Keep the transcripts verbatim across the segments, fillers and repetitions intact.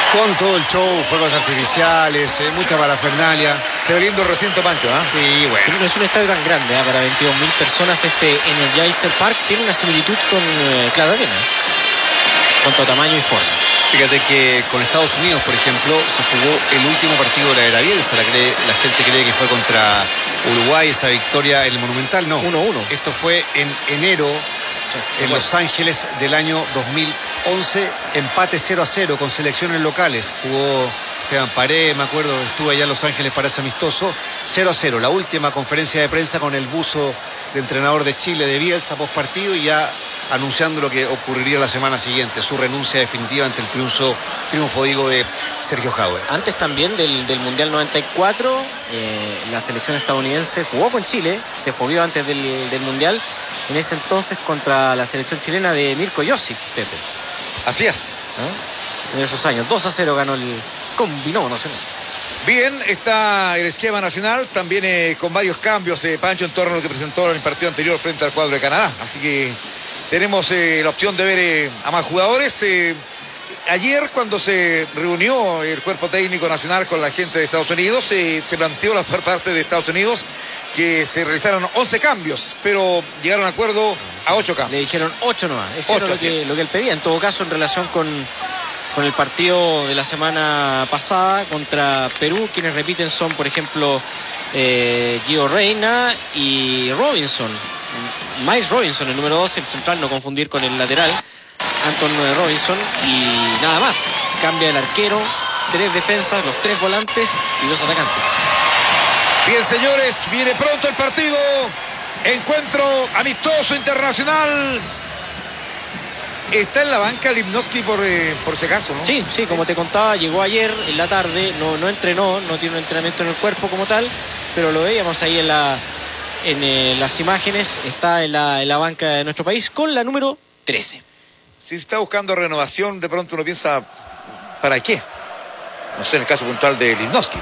Con todo el show, fuegos artificiales, eh, mucha parafernalia. Se ve lindo el recinto, Pancho, ¿ah? ¿eh? Sí, bueno. Pero no es un estadio tan grande, ¿eh? Para veintidós mil personas. Este Energizer Park tiene una similitud con eh, Claro Arena, cuanto a tamaño y forma. Fíjate que con Estados Unidos, por ejemplo, se jugó el último partido de la era Bielsa. La, cree, la gente cree que fue contra Uruguay, esa victoria en el Monumental. No, uno uno. Esto fue en enero, sí, en Los Ángeles del año dos mil once. Empate cero a cero con selecciones locales. Jugó Esteban Paredes, me acuerdo, estuve allá en Los Ángeles para ese amistoso. cero a cero. La última conferencia de prensa con el buzo de entrenador de Chile, de Bielsa, post partido, y ya anunciando lo que ocurriría la semana siguiente, su renuncia definitiva ante el triunfo, triunfo digo, de Sergio Jauer. Antes también del, del Mundial noventa y cuatro, eh, la selección estadounidense jugó con Chile, se fogueó antes del, del Mundial, en ese entonces contra la selección chilena de Mirko Josic, Pepe. Así es. ¿No? En esos años, dos a cero ganó el combinado nacional. Bien, está el esquema nacional, también eh, con varios cambios, eh, Pancho, en torno a lo que presentó en el partido anterior frente al cuadro de Canadá. Así que tenemos eh, la opción de ver eh, a más jugadores. Eh, ayer, cuando se reunió el cuerpo técnico nacional con la gente de Estados Unidos, eh, se planteó la parte de Estados Unidos que se realizaron once cambios, pero llegaron a acuerdo a ocho cambios. Le dijeron ocho nomás, eso era lo que, lo que él pedía. En todo caso, en relación con, con el partido de la semana pasada contra Perú, quienes repiten son, por ejemplo, eh, Gio Reyna y Robinson. Miles Robinson, el número dos, el central, no confundir con el lateral, Anton Robinson, y nada más. Cambia el arquero, tres defensas, los tres volantes y dos atacantes. Bien, señores, viene pronto el partido. Encuentro amistoso internacional. Está en la banca Limnowski por, eh, por si acaso, ¿no? Sí, sí, como te contaba, llegó ayer en la tarde, no, no entrenó, no tiene un entrenamiento en el cuerpo como tal, pero lo veíamos ahí en la... En eh, las imágenes, está en la, en la banca de nuestro país con la número trece. Si se está buscando renovación, de pronto uno piensa, ¿para qué? No sé, en el caso puntual de Limnowski.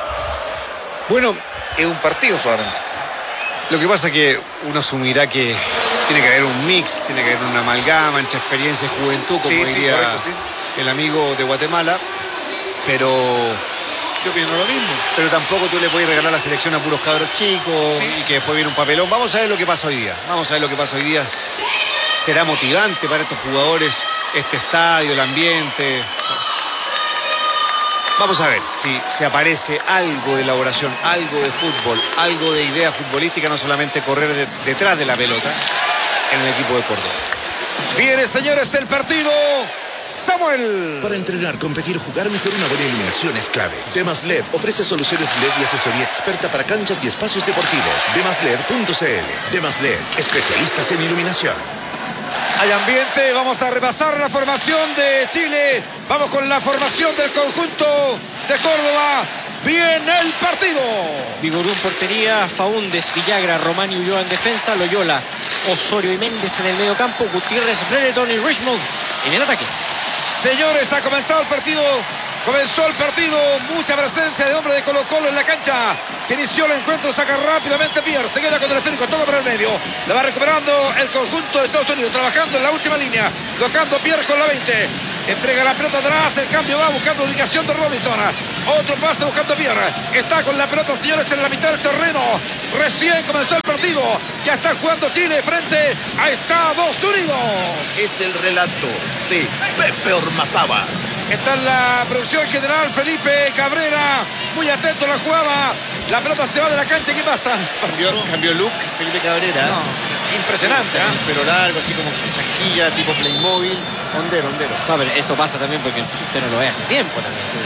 Bueno, es un partido solamente. Lo que pasa es que uno asumirá que tiene que haber un mix, tiene que haber una amalgama entre experiencia y juventud, como sí, diría sí, correcto, sí. el amigo de Guatemala, pero yo opino lo mismo. Pero tampoco tú le puedes regalar la selección a puros cabros chicos, sí, y que después viene un papelón. Vamos a ver lo que pasa hoy día. Vamos a ver lo que pasa hoy día. Será motivante para estos jugadores este estadio, el ambiente. Vamos a ver si, si aparece algo de elaboración, algo de fútbol, algo de idea futbolística, no solamente correr de, detrás de la pelota en el equipo de Córdoba. Viene, señores, el partido. Samuel. Para entrenar, competir, jugar mejor, una buena iluminación es clave. Demas L E D ofrece soluciones L E D y asesoría experta para canchas y espacios deportivos. demas led punto c l. Demas L E D, especialistas en iluminación. Hay ambiente, vamos a repasar la formación de Chile. Vamos con la formación del conjunto de Córdoba. Viene el partido. Vigorú en portería, Faúndez, Villagra, Román y Ulloa en defensa, Loyola, Osorio y Méndez en el medio campo, Gutiérrez, Brereton y Richmond en el ataque. Señores, ha comenzado el partido. Comenzó el partido, mucha presencia de hombre de Colo Colo en la cancha. Se inició el encuentro, saca rápidamente Pierre, se queda con el esférico, todo por el medio. La va recuperando el conjunto de Estados Unidos, trabajando en la última línea, tocando Pierre con la veinte. Entrega la pelota atrás, el cambio va buscando ubicación de Robinson. Otro pase buscando Pierre. Está con la pelota, señores, en la mitad del terreno. Recién comenzó el partido. Ya está jugando Chile frente a Estados Unidos. Es el relato de Pepe Ormazábal. Está en la producción general Felipe Cabrera. Muy atento a la jugada. La pelota se va de la cancha. ¿Qué pasa? Cambió, cambió look Felipe Cabrera. No, impresionante, sí, ¿eh? Pero largo, así como chasquilla, tipo Playmobil. Hondero, hondero. No, pero eso pasa también porque usted no lo ve hace tiempo también. Sí.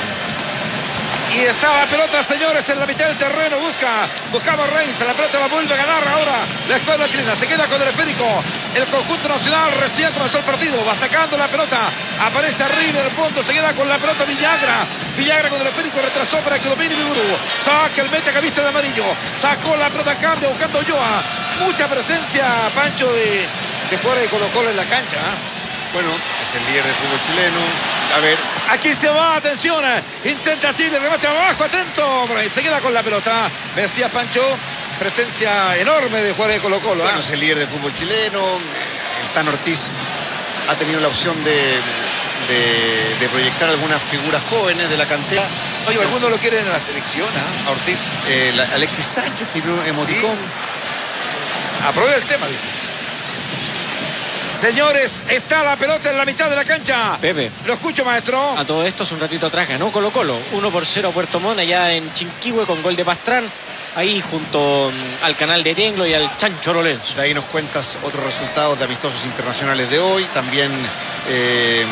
Y está la pelota, señores, en la mitad del terreno. Busca, buscaba Reis. La pelota la vuelve a ganar ahora la escuadra chilena. Se queda con el esférico. El conjunto nacional recién comenzó el partido. Va sacando la pelota. Aparece arriba en el fondo. Se queda con la pelota Villagra. Villagra con el esférico retrasó para que domine Vigorú. Saca el meta camista de amarillo. Sacó la pelota, cambia buscando Ulloa. Mucha presencia, Pancho, de, de jugadores de Colo Colo en la cancha, ¿eh? Bueno, es el líder del fútbol chileno. A ver. Aquí se va, atención. Intenta Chile, remate abajo, atento. Por ahí se queda con la pelota. Me decía Pancho, presencia enorme de jugadores de Colo Colo. Bueno, ¿eh? es el líder del fútbol chileno. El Tan Ortiz ha tenido la opción de, de, de de proyectar algunas figuras jóvenes de la cantera. Oye, algunos lo quieren en la selección, ¿eh? A Ortiz. Eh, la, Alexis Sánchez tiene un emoticón. Sí. Aprueba el tema, dice. Señores, está la pelota en la mitad de la cancha. Pepe. Lo escucho, maestro. A todo esto, hace un ratito atrás ganó Colo Colo. uno por cero a Puerto Montt, allá en Chinquihue, con gol de Pastrán. Ahí junto al canal de Tenglo y al Chancho Lorenzo. De ahí nos cuentas otros resultados de amistosos internacionales de hoy. También eh,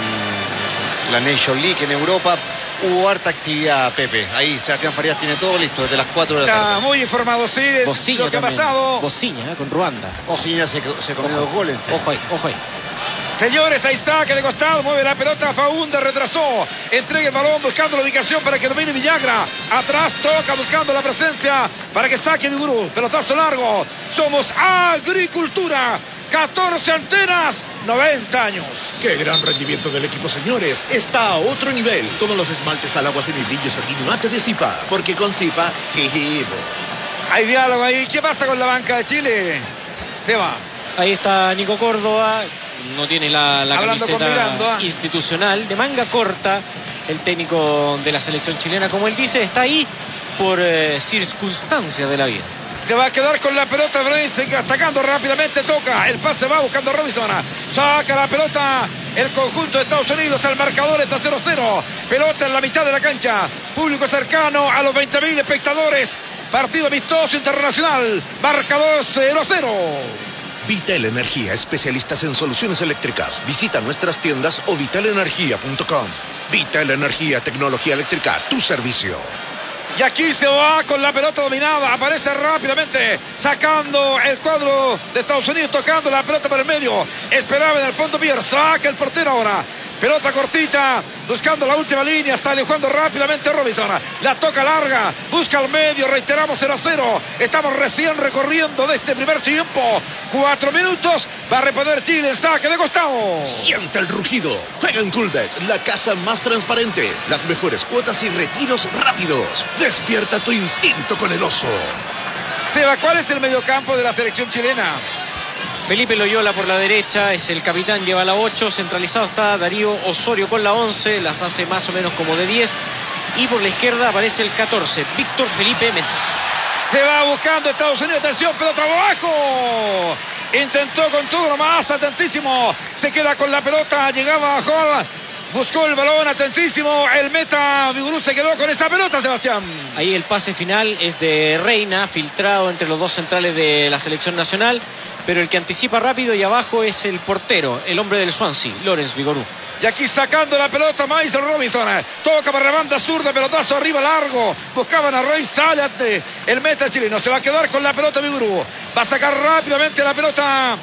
la Nation League en Europa. Hubo harta actividad, Pepe. Ahí Sebastián Farías tiene todo listo desde las cuatro de la tarde. Está muy informado, sí, de Bociña lo que también. ha pasado. Bociña, ¿eh? Con Ruanda. Bociña se, se comió dos goles. Ojo ahí, ojo ahí. Señores, hay saque de costado, mueve la pelota, Faunda retrasó, entrega el balón buscando la ubicación para que domine Villagra, atrás toca buscando la presencia para que saque Vigurú, pelotazo largo, somos Agricultura, catorce antenas, noventa años. ¡Qué gran rendimiento del equipo, señores! Está a otro nivel, como los esmaltes al agua semibrillo Satin Mate de Zipa, porque con Zipa, sí. Hay diálogo ahí, ¿qué pasa con la banca de Chile? Se va. Ahí está Nico Córdoba. No tiene la, la Hablando camiseta con Miranda. institucional, de manga corta, el técnico de la selección chilena, como él dice, está ahí por eh, circunstancias de la vida. Se va a quedar con la pelota, Brain, sacando rápidamente, toca, el pase va buscando a Robinson, saca la pelota, el conjunto de Estados Unidos, el marcador está cero cero, pelota en la mitad de la cancha, público cercano a los veinte mil espectadores, partido amistoso internacional, marcador cero cero. Vital Energía, especialistas en soluciones eléctricas. Visita nuestras tiendas o vital energía punto com. Vital Energía, tecnología eléctrica, tu servicio. Y aquí se va con la pelota dominada. Aparece rápidamente sacando el cuadro de Estados Unidos, tocando la pelota por el medio. Esperaba en el fondo Pierre. Saca el portero ahora. Pelota cortita, buscando la última línea, sale jugando rápidamente Robinson, la toca larga, busca al medio, reiteramos cero a cero, estamos recién recorriendo de este primer tiempo, cuatro minutos, va a reponer Chile en saque de costado. Siente el rugido, juega en Coolbet, la casa más transparente, las mejores cuotas y retiros rápidos, despierta tu instinto con el oso. Seba, ¿cuál es el mediocampo de la selección chilena? Felipe Loyola por la derecha, es el capitán, lleva la ocho, centralizado está Darío Osorio con la once, las hace más o menos como de diez, y por la izquierda aparece el catorce, Víctor Felipe Méndez. Se va buscando Estados Unidos, atención, pelota abajo, intentó con todo nomás, atentísimo, se queda con la pelota, llegaba a Hall, buscó el balón, atentísimo, el meta Vigurú se quedó con esa pelota, Sebastián. Ahí el pase final es de Reina, filtrado entre los dos centrales de la selección nacional, pero el que anticipa rápido y abajo es el portero, el hombre del Swansea, Lorenz Vigorú. Y aquí sacando la pelota Mason Robinson, toca para la banda zurda, pelotazo arriba largo, buscaban a Rey, sale el meta chileno, se va a quedar con la pelota Vigurú, va a sacar rápidamente la pelota.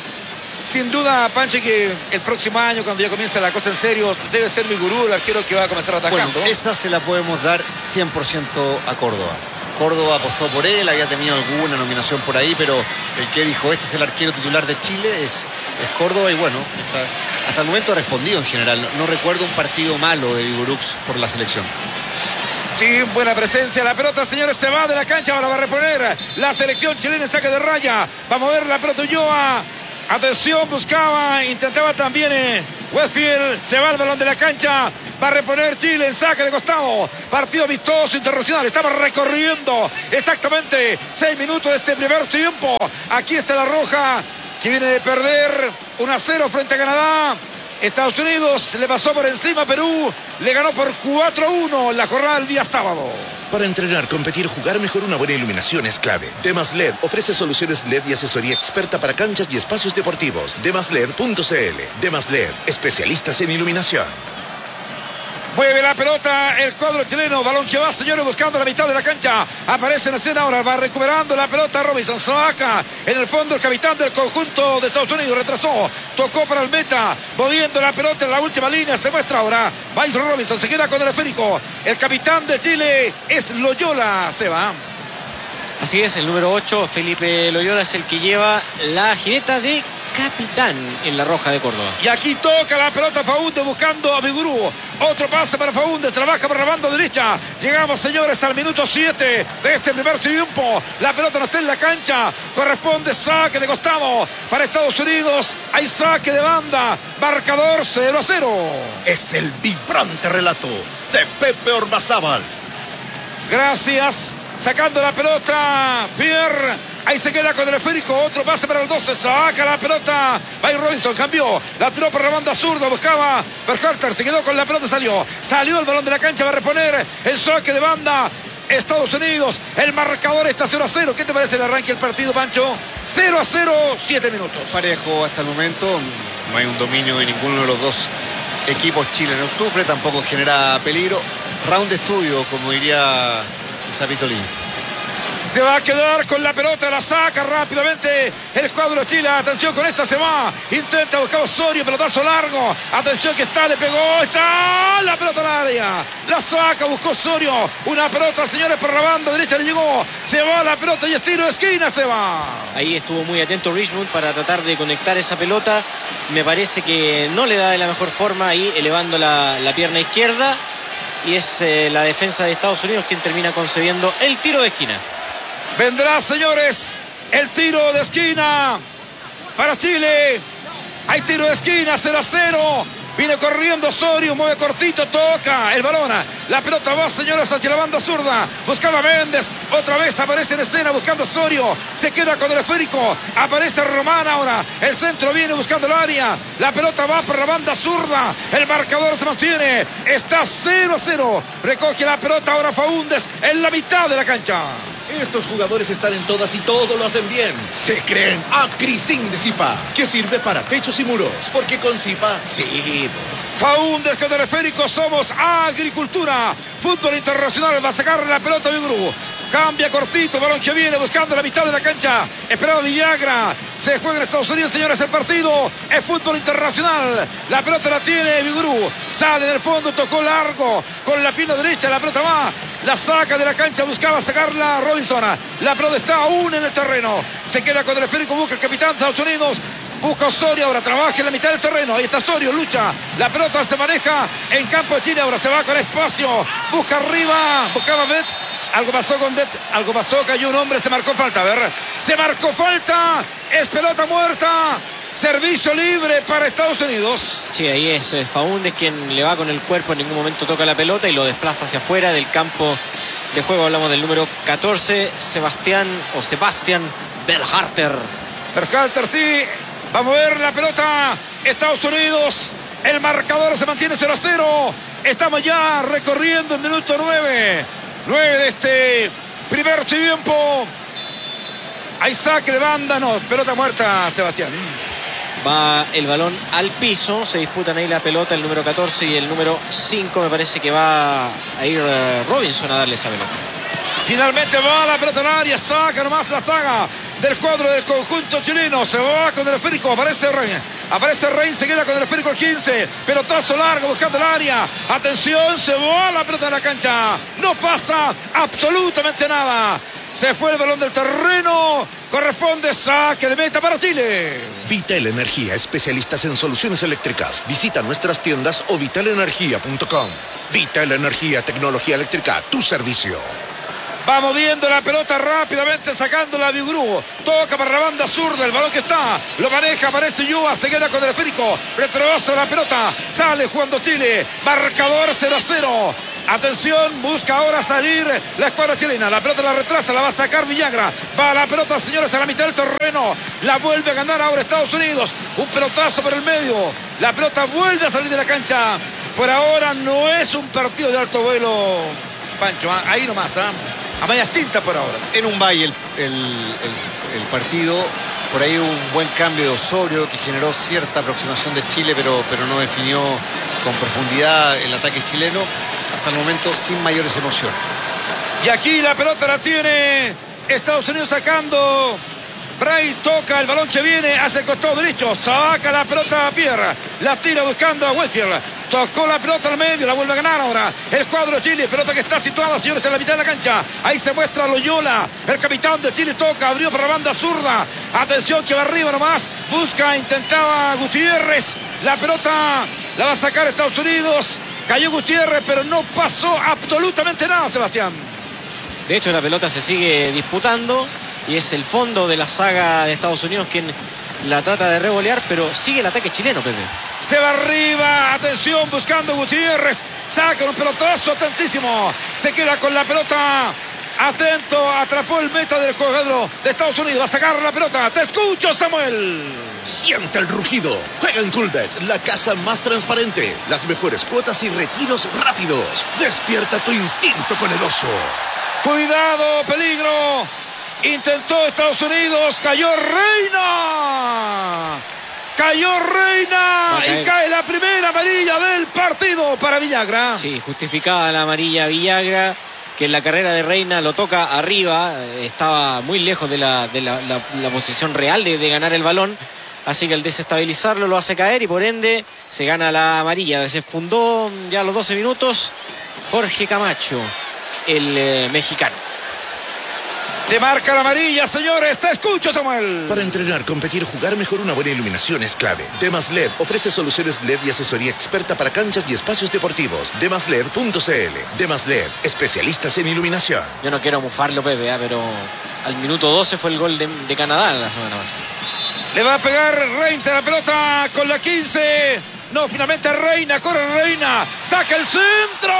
Sin duda, Panche, que el próximo año, cuando ya comience la cosa en serio, debe ser Vigurú el arquero que va a comenzar atacando. Bueno, esa se la podemos dar cien por ciento a Córdoba. Córdoba apostó por él, había tenido alguna nominación por ahí, pero el que dijo este es el arquero titular de Chile es, es Córdoba, y bueno, hasta, hasta el momento ha respondido en general. No, no recuerdo un partido malo de Vigurux por la selección. Sí, buena presencia. La pelota, señores, se va de la cancha, ahora va a reponer la selección chilena en saque de raya. Va a mover la pelota Ulloa. Atención, buscaba, intentaba también eh, Westfield, se va el balón de la cancha, va a reponer Chile en saque de costado, partido amistoso internacional, estamos recorriendo exactamente seis minutos de este primer tiempo, aquí está la roja, que viene de perder uno a cero frente a Canadá, Estados Unidos le pasó por encima a Perú, le ganó por cuatro a uno en la jornada del día sábado. Para entrenar, competir, jugar mejor, una buena iluminación es clave. Demas L E D ofrece soluciones L E D y asesoría experta para canchas y espacios deportivos. demas led punto c l. Demas L E D, especialistas en iluminación. Mueve la pelota el cuadro chileno, balón que va, señores, buscando la mitad de la cancha, aparece en escena ahora, va recuperando la pelota Robinson, saca en el fondo el capitán del conjunto de Estados Unidos, retrasó, tocó para el meta, moviendo la pelota en la última línea, se muestra ahora, Mason Robinson, se queda con el esférico, el capitán de Chile es Loyola, se va. Así es, el número ocho, Felipe Loyola, es el que lleva la jineta de capitán en la Roja de Córdoba. Y aquí toca la pelota Faúndez buscando a Vigurú. Otro pase para Faúndez, trabaja por la banda derecha. Llegamos, señores, al minuto siete de este primer tiempo. La pelota no está en la cancha. Corresponde saque de costado para Estados Unidos. Hay saque de banda. Marcador cero a cero. Es el vibrante relato de Pepe Ormazábal. Gracias. Sacando la pelota Pierre. Ahí se queda con el esférico. Otro pase para el doce. Saca la pelota. Bay Robinson cambió. La tiró por la banda zurda. Buscaba Berhalter. Se quedó con la pelota. Salió. Salió el balón de la cancha. Va a reponer el saque de banda. Estados Unidos. El marcador está cero a cero. ¿Qué te parece el arranque del partido, Pancho? cero a cero, siete minutos. Parejo hasta el momento. No hay un dominio de ninguno de los dos equipos. Chile no sufre. Tampoco genera peligro. Round de estudio, como diría Zapitolín. Se va a quedar con la pelota, la saca rápidamente el cuadro de Chile. Atención con esta, se va. Intenta buscar Osorio, pelotazo largo. Atención que está, le pegó, está la pelota al área. La saca, buscó Osorio. Una pelota, señores, por la banda derecha le llegó. Se va la pelota y estilo de esquina, se va. Ahí estuvo muy atento Richmond para tratar de conectar esa pelota. Me parece que no le da de la mejor forma ahí, elevando la, la pierna izquierda. Y es eh, la defensa de Estados Unidos quien termina concediendo el tiro de esquina. Vendrá, señores, el tiro de esquina para Chile. Hay tiro de esquina, cero a cero. Viene corriendo Osorio, mueve cortito, toca el balón. La pelota va, señores, hacia la banda zurda. Buscaba Méndez, otra vez aparece en escena buscando Osorio. Se queda con el esférico. Aparece Román ahora. El centro viene buscando el área. La pelota va por la banda zurda. El marcador se mantiene. Está cero a cero. Recoge la pelota ahora Faúndez en la mitad de la cancha. Estos jugadores están en todas y todo lo hacen bien. Se creen Acrisin de Zipa, que sirve para techos y muros. Porque con Zipa, sí. Faúndez con el esférico, somos agricultura. Fútbol internacional, va a sacar la pelota Vigurú. Cambia cortito, balón que viene buscando la mitad de la cancha. Esperado Villagra. Se juega en Estados Unidos, señores, el partido. Es fútbol internacional. La pelota la tiene Vigurú. Sale del fondo, tocó largo. Con la pierna derecha, la pelota va. La saca de la cancha, buscaba sacarla Robinson. La pelota está aún en el terreno. Se queda con el esférico, busca el capitán de Estados Unidos. Busca Osorio, ahora trabaja en la mitad del terreno. Ahí está Osorio, lucha. La pelota se maneja en campo de Chile. Ahora se va con espacio. Busca arriba. Buscaba Bet. Algo pasó con Det. Algo pasó, cayó un hombre. Se marcó falta. A ver. Se marcó falta. Es pelota muerta. Servicio libre para Estados Unidos. Sí, ahí es eh, Faúndez quien le va con el cuerpo. En ningún momento toca la pelota y lo desplaza hacia afuera del campo de juego. Hablamos del número catorce. Sebastián o Sebastián Berhalter. Berhalter, sí. Vamos a ver la pelota. Estados Unidos. El marcador se mantiene cero a cero. Estamos ya recorriendo el minuto nueve. nueve de este primer tiempo. Hay saque de banda. No, pelota muerta, Sebastián. Va el balón al piso. Se disputan ahí la pelota, el número catorce y el número cinco. Me parece que va a ir Robinson a darle esa pelota. Finalmente va la pelota al área. Saca nomás la saga del cuadro del conjunto chileno. Se va con el esférico. Aparece Rein. Aparece Rein. Se queda con el esférico el quince. Pelotazo largo buscando el área. Atención. Se va la pelota de la cancha. No pasa absolutamente nada. Se fue el balón del terreno. Corresponde saque de meta para Chile. Vital Energía, especialistas en soluciones eléctricas. Visita nuestras tiendas o vital energía punto com. Vital Energía, tecnología eléctrica, tu servicio. Va moviendo la pelota rápidamente, sacándola a Vigurú. Toca para la banda zurda, el balón que está. Lo maneja, aparece Yua, se queda con el esférico. Retrocede la pelota, sale jugando Chile. Marcador cero a cero. Atención, busca ahora salir la escuadra chilena. La pelota la retrasa, la va a sacar Villagra. Va la pelota, señores, a la mitad del terreno. La vuelve a ganar ahora Estados Unidos. Un pelotazo por el medio. La pelota vuelve a salir de la cancha. Por ahora no es un partido de alto vuelo, Pancho. ¿eh? Ahí nomás, ¿eh? a medias tintas por ahora. En un valle el, el, el, el partido. Por ahí un buen cambio de Osorio que generó cierta aproximación de Chile, pero, pero no definió con profundidad el ataque chileno. Hasta el momento sin mayores emociones. Y aquí la pelota la tiene Estados Unidos sacando. Bray toca el balón que viene hacia el costado derecho. Saca la pelota a Pierre. La tira buscando a Westfield. Tocó la pelota al medio, la vuelve a ganar ahora el cuadro de Chile. Pelota que está situada, señores, en la mitad de la cancha. Ahí se muestra Loyola, el capitán de Chile. Toca, abrió para la banda zurda. Atención que va arriba nomás. Busca, intentaba Gutiérrez. La pelota la va a sacar Estados Unidos. Cayó Gutiérrez, pero no pasó absolutamente nada, Sebastián. De hecho, la pelota se sigue disputando y es el fondo de la saga de Estados Unidos quien la trata de revolear, pero sigue el ataque chileno, Pepe. Se va arriba, atención, buscando Gutiérrez. Saca un pelotazo, atentísimo. Se queda con la pelota. Atento, atrapó el meta del jugador de Estados Unidos. Va a sacar la pelota. Te escucho, Samuel. Siente el rugido. Juega en Coolbet, la casa más transparente. Las mejores cuotas y retiros rápidos. Despierta tu instinto con el oso. Cuidado, peligro. Intentó Estados Unidos. Cayó Reina. Cayó Reina y cae la primera amarilla del partido para Villagra. Sí, justificada la amarilla Villagra, que en la carrera de Reina lo toca arriba. Estaba muy lejos de la, de la, la, la posición real de, de ganar el balón. Así que al desestabilizarlo lo hace caer y por ende se gana la amarilla. Se fundó ya a los doce minutos Jorge Camacho, el eh, mexicano. Te marca la amarilla, señores. Te escucho, Samuel. Para entrenar, competir, jugar mejor, una buena iluminación es clave. Demas L E D ofrece soluciones L E D y asesoría experta para canchas y espacios deportivos. demas led punto c l. Demas L E D, especialistas en iluminación. Yo no quiero mufarlo, Pepe, ¿eh? Pero al minuto doce fue el gol de, de Canadá la semana pasada. Le va a pegar Reims a la pelota con la quince. No, finalmente Reina, corre Reina, saca el centro,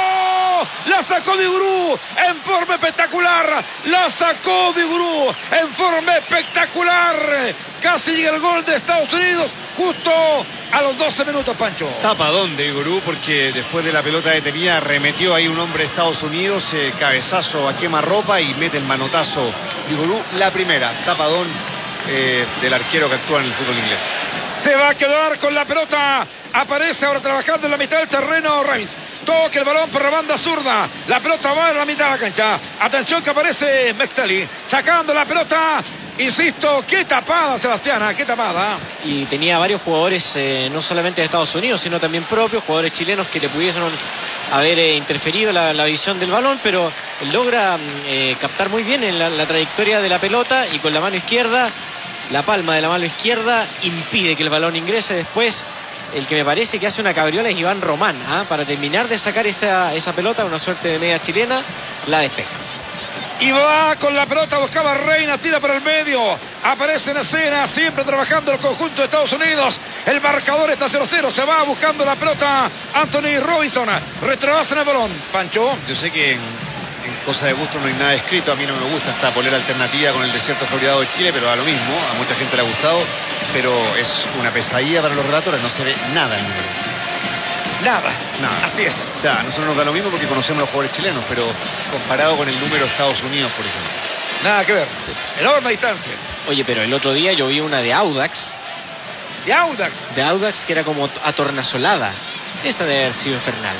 la sacó Vigurú en forma espectacular, la sacó Vigurú en forma espectacular, casi llega el gol de Estados Unidos justo a los doce minutos, Pancho. Tapadón de Vigurú porque después de la pelota detenida remetió ahí un hombre de Estados Unidos, eh, cabezazo a quemarropa y mete el manotazo Vigurú, la primera, tapadón. Eh, del arquero que actúa en el fútbol inglés. Se va a quedar con la pelota. Aparece ahora trabajando en la mitad del terreno Reims. Toca el balón por la banda zurda. La pelota va en la mitad de la cancha. Atención que aparece Mexteli sacando la pelota. Insisto, qué tapada, Sebastián, qué tapada. Y tenía varios jugadores, eh, no solamente de Estados Unidos, sino también propios, jugadores chilenos que le pudiesen haber eh, interferido la, la visión del balón, pero logra eh, captar muy bien en la, la trayectoria de la pelota y con la mano izquierda, la palma de la mano izquierda, impide que el balón ingrese. Después, el que me parece que hace una cabriola es Iván Román, ¿eh? Para terminar de sacar esa, esa pelota, una suerte de media chilena, la despeja. Y va con la pelota, buscaba Reina, tira para el medio. Aparece en escena, siempre trabajando el conjunto de Estados Unidos. El marcador está cero cero, se va buscando la pelota Anthony Robinson. Retrobasa en el balón, Pancho. Yo sé que en, en cosa de gusto no hay nada escrito. A mí no me gusta esta polera alternativa con el desierto floreado de Chile, pero da lo mismo. A mucha gente le ha gustado, pero es una pesadilla para los relatores. No se ve nada el número. Nada, nada. Así es. O sea, a nosotros nos da lo mismo porque conocemos a los jugadores chilenos, pero comparado con el número de Estados Unidos, por ejemplo. Nada que ver. Sí. Enorme distancia. Oye, pero el otro día yo vi una de Audax. ¿De Audax? De Audax que era como atornasolada. Esa debe haber sido infernal.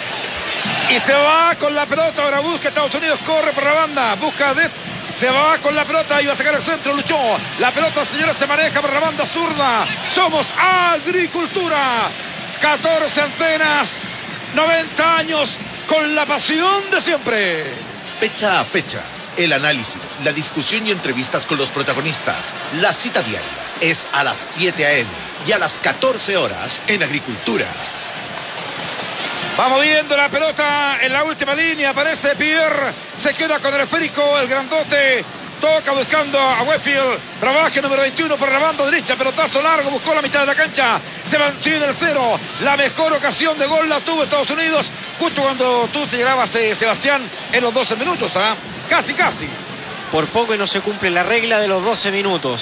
Y se va con la pelota, ahora busca Estados Unidos, corre por la banda, busca de... Se va con la pelota, iba a sacar el centro, luchó. La pelota, señores, se maneja por la banda zurda. Somos Agricultura. catorce antenas, noventa años, con la pasión de siempre. Fecha a fecha, el análisis, la discusión y entrevistas con los protagonistas. La cita diaria es a las siete a eme y a las catorce horas en Agricultura. Va moviendo la pelota en la última línea, aparece Pierre, se queda con el esférico, el grandote. Toca buscando a Westfield. Trabaja el número veintiuno por la banda derecha. Pelotazo largo. Buscó la mitad de la cancha. Se mantiene el cero. La mejor ocasión de gol la tuvo Estados Unidos. Justo cuando tú te llegabas, eh, Sebastián, en los doce minutos. ¿eh? Casi, casi. Por poco y no se cumple la regla de los doce minutos.